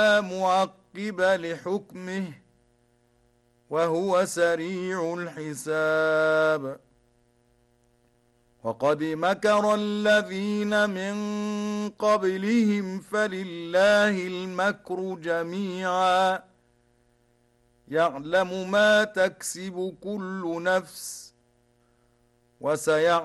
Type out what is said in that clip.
معقب لحكمه وهو سريع الحساب. وقد مكر الذين من قبلهم فلله المكر جميعا يعلم ما تكسب كل نفس وسيعلم